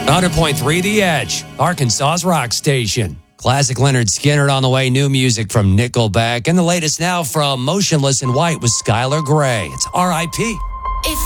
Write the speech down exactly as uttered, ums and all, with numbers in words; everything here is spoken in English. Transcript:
one hundred point three The Edge, Arkansas's rock station. Classic Leonard Skinner on the way, new music from Nickelback, and the latest now from Motionless in White with Skylar Grey. It's R I P